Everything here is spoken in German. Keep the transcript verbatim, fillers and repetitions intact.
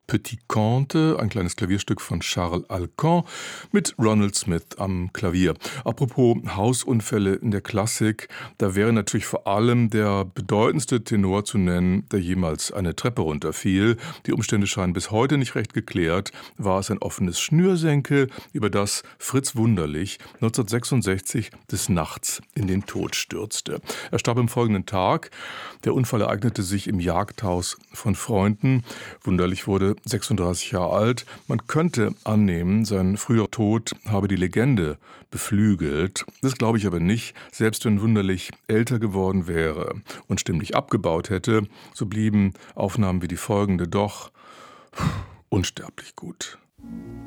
Petit Conte, ein kleines Klavierstück von Charles Alkan mit Ronald Smith am Klavier. Apropos Hausunfälle in der Klassik, da wäre natürlich vor allem der bedeutendste Tenor zu nennen, der jemals eine Treppe runterfiel. Die Umstände scheinen bis heute nicht recht geklärt. War es ein offenes Schnürsenkel, über das Fritz Wunderlich neunzehnhundertsechsundsechzig des Nachts in den Tod stürzte. Er starb am folgenden Tag. Der Unfall ereignete sich im Jagdhaus von Freunden. Wunderlich wurde sechsunddreißig Jahre alt. Man könnte annehmen, sein früher Tod habe die Legende beflügelt. Das glaube ich aber nicht. Selbst wenn Wunderlich älter geworden wäre und stimmlich abgebaut hätte, so blieben Aufnahmen wie die folgende doch unsterblich gut.